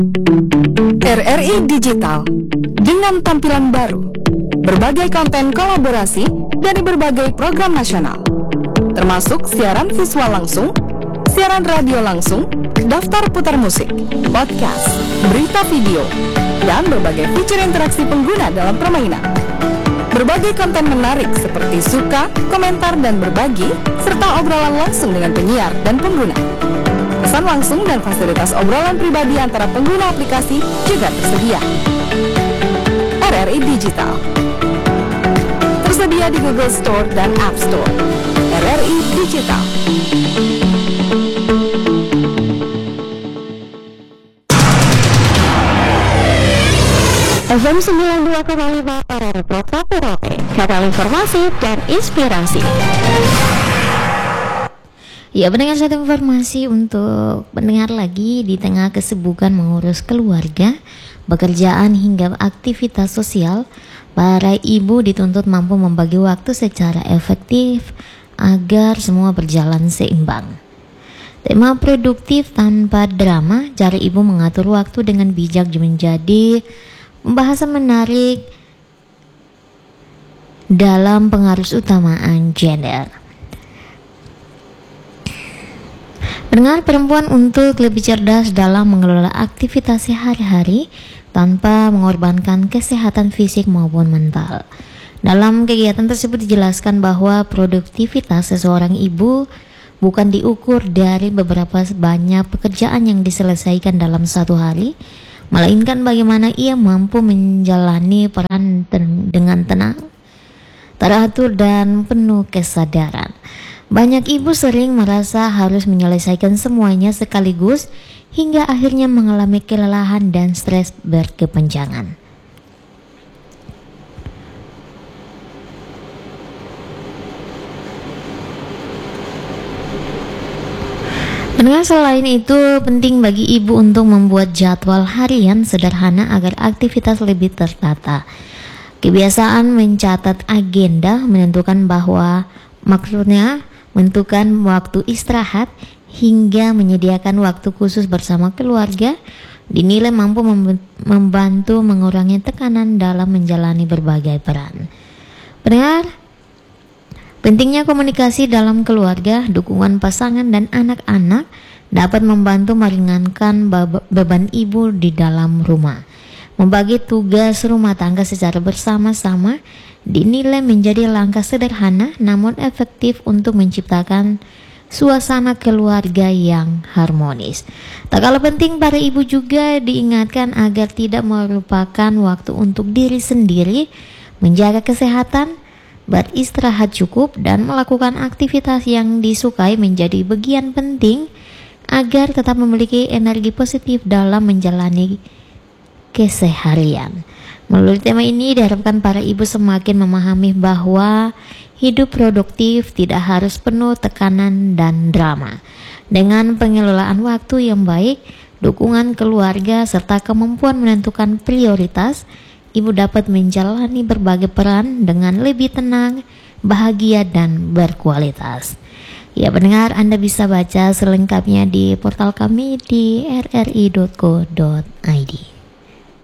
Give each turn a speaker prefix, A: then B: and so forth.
A: RRI Digital dengan tampilan baru, berbagai konten kolaborasi dari berbagai program nasional, termasuk siaran visual langsung, siaran radio langsung, daftar putar musik, podcast, berita video, dan berbagai fitur interaksi pengguna dalam permainan. Berbagai konten menarik seperti suka, komentar, dan berbagi, serta obrolan langsung dengan penyiar dan pengguna. Pesan langsung dan fasilitas obrolan pribadi antara pengguna aplikasi juga tersedia. RRI Digital tersedia di Google Store dan App Store. RRI Digital.
B: FM 92,5 RRI Kota Rote, kanal informasi dan inspirasi. Ya, pendengar, satu informasi untuk pendengar lagi. Di tengah kesibukan mengurus keluarga, pekerjaan hingga aktivitas sosial, para ibu dituntut mampu membagi waktu secara efektif agar semua berjalan seimbang. Tema produktif tanpa drama, cara ibu mengatur waktu dengan bijak menjadi pembahasan menarik dalam pengarus utamaan gender. Pendengar, perempuan untuk lebih cerdas dalam mengelola aktivitas sehari-hari tanpa mengorbankan kesehatan fisik maupun mental. Dalam kegiatan tersebut dijelaskan bahwa produktivitas seseorang ibu bukan diukur dari beberapa banyak pekerjaan yang diselesaikan dalam satu hari, melainkan bagaimana ia mampu menjalani peran dengan tenang, teratur, dan penuh kesadaran. Banyak ibu sering merasa harus menyelesaikan semuanya sekaligus hingga akhirnya mengalami kelelahan dan stres berkepanjangan. Dengan selain itu, penting bagi ibu untuk membuat jadwal harian sederhana agar aktivitas lebih tertata. Kebiasaan mencatat agenda menentukan waktu istirahat hingga menyediakan waktu khusus bersama keluarga dinilai mampu membantu mengurangi tekanan dalam menjalani berbagai peran. Pendengar, pentingnya komunikasi dalam keluarga, dukungan pasangan dan anak-anak dapat membantu meringankan beban ibu di dalam rumah. Membagi tugas rumah tangga secara bersama-sama dinilai menjadi langkah sederhana namun efektif untuk menciptakan suasana keluarga yang harmonis. Tak kalah penting, para ibu juga diingatkan agar tidak melupakan waktu untuk diri sendiri, menjaga kesehatan, beristirahat cukup, dan melakukan aktivitas yang disukai menjadi bagian penting agar tetap memiliki energi positif dalam menjalani keseharian. Melalui tema ini diharapkan para ibu semakin memahami bahwa hidup produktif tidak harus penuh tekanan dan drama. Dengan pengelolaan waktu yang baik, dukungan keluarga, serta kemampuan menentukan prioritas, ibu dapat menjalani berbagai peran dengan lebih tenang, bahagia, dan berkualitas. Ya, pendengar, Anda bisa baca selengkapnya di portal kami di rri.co.id.